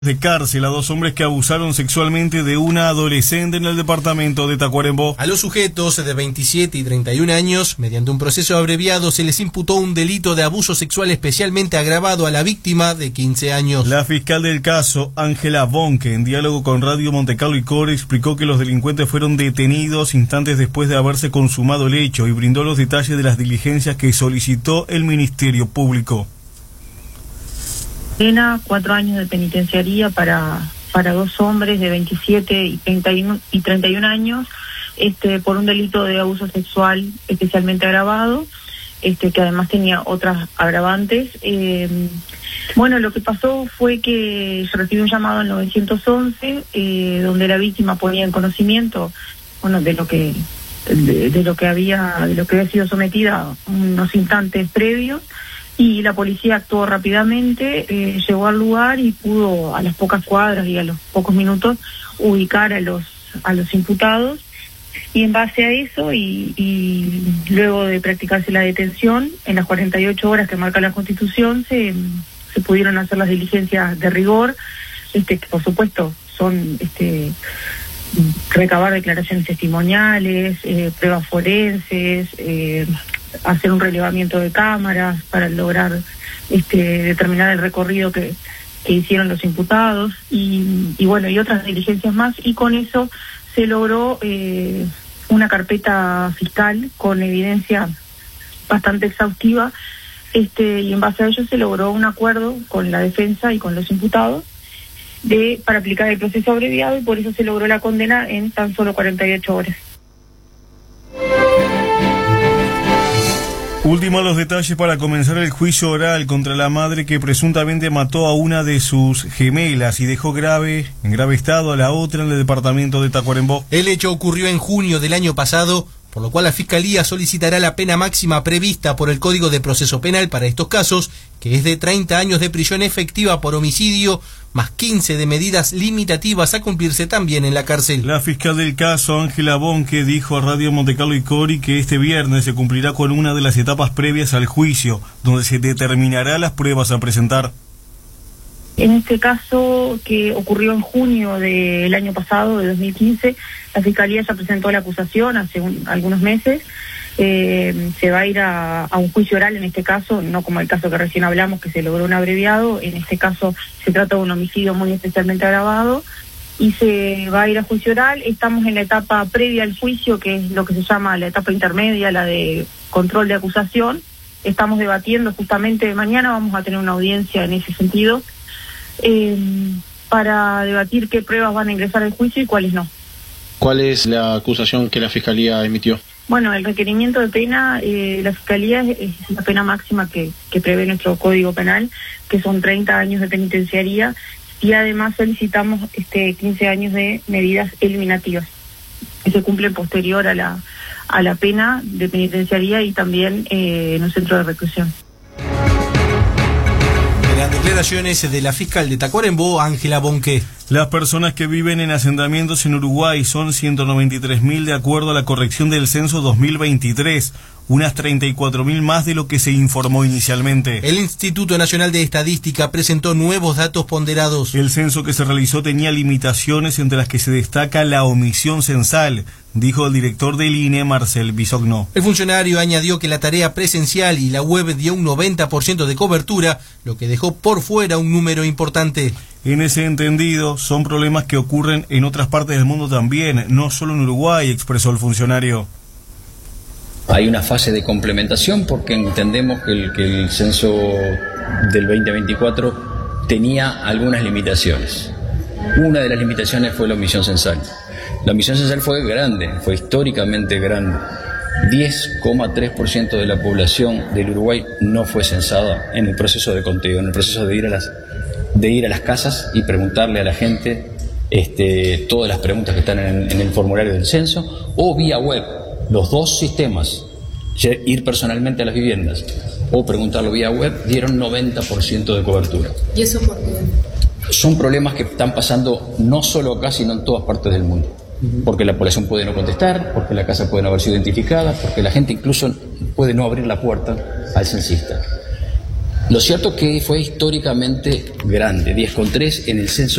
De cárcel a dos hombres que abusaron sexualmente de una adolescente en el departamento de Tacuarembó. A los sujetos de 27 y 31 años, mediante un proceso abreviado, se les imputó un delito de abuso sexual especialmente agravado a la víctima de 15 años. La fiscal del caso, Ángela Bonke, en diálogo con Radio Montecarlo y Core, explicó que los delincuentes fueron detenidos instantes después de haberse consumado el hecho y brindó los detalles de las diligencias que solicitó el Ministerio Público. 4 años de penitenciaría para dos hombres de 27 y 31 años, por un delito de abuso sexual especialmente agravado, que además tenía otras agravantes. Lo que pasó fue que yo recibí un llamado al 911, donde la víctima ponía en conocimiento, de lo que había sido sometida unos instantes previos. Y la policía actuó rápidamente, llegó al lugar y pudo a las pocas cuadras y a los pocos minutos ubicar a los imputados. Y en base a eso y luego de practicarse la detención, en las 48 horas que marca la Constitución, se pudieron hacer las diligencias de rigor, que por supuesto son recabar declaraciones testimoniales, pruebas forenses, hacer un relevamiento de cámaras para lograr determinar el recorrido que hicieron los imputados y otras diligencias más, y con eso se logró una carpeta fiscal con evidencia bastante exhaustiva, y en base a ello se logró un acuerdo con la defensa y con los imputados para aplicar el proceso abreviado, y por eso se logró la condena en tan solo 48 horas. Últimos los detalles para comenzar el juicio oral contra la madre que presuntamente mató a una de sus gemelas y dejó en grave estado a la otra en el departamento de Tacuarembó. El hecho ocurrió en junio del año pasado, por lo cual la Fiscalía solicitará la pena máxima prevista por el Código de Proceso Penal para estos casos, que es de 30 años de prisión efectiva por homicidio, más 15 de medidas limitativas a cumplirse también en la cárcel. La fiscal del caso, Ángela Bonke, dijo a Radio Montecarlo y Cori que este viernes se cumplirá con una de las etapas previas al juicio, donde se determinará las pruebas a presentar. En este caso, que ocurrió en junio del año pasado, de 2015, la Fiscalía ya presentó la acusación hace algunos meses. Se va a ir a un juicio oral en este caso, no como el caso que recién hablamos, que se logró un abreviado. En este caso se trata de un homicidio muy especialmente agravado y se va a ir a juicio oral. Estamos en la etapa previa al juicio, que es lo que se llama la etapa intermedia, la de control de acusación. Estamos debatiendo justamente, mañana vamos a tener una audiencia en ese sentido, para debatir qué pruebas van a ingresar al juicio y cuáles no. ¿Cuál es la acusación que la Fiscalía emitió? Bueno, el requerimiento de pena, la Fiscalía es la pena máxima que prevé nuestro Código Penal, que son 30 años de penitenciaría, y además solicitamos 15 años de medidas eliminativas, que se cumplen posterior a la pena de penitenciaría y también en un centro de reclusión. Las declaraciones de la fiscal de Tacuarembó, Ángela Bonke. Las personas que viven en asentamientos en Uruguay son 193.000 de acuerdo a la corrección del censo 2023, unas 34.000 más de lo que se informó inicialmente. El Instituto Nacional de Estadística presentó nuevos datos ponderados. El censo que se realizó tenía limitaciones, entre las que se destaca la omisión censal, dijo el director del INE, Marcel Bisogno. El funcionario añadió que la tarea presencial y la web dio un 90% de cobertura, lo que dejó por fuera un número importante. En ese entendido, son problemas que ocurren en otras partes del mundo también, no solo en Uruguay, expresó el funcionario. Hay una fase de complementación porque entendemos que el censo del 2024 tenía algunas limitaciones. Una de las limitaciones fue la omisión censal. La omisión censal fue grande, fue históricamente grande. 10,3% de la población del Uruguay no fue censada en el proceso de conteo, en el proceso de ir a las casas y preguntarle a la gente todas las preguntas que están en el formulario del censo, o vía web. Los dos sistemas, ir personalmente a las viviendas o preguntarlo vía web, dieron 90% de cobertura. ¿Y eso por qué? Son problemas que están pasando no solo acá, sino en todas partes del mundo. Porque la población puede no contestar, porque la casa puede no haber sido identificada, porque la gente incluso puede no abrir la puerta al censista. Lo cierto es que fue históricamente grande, 10,3 en el censo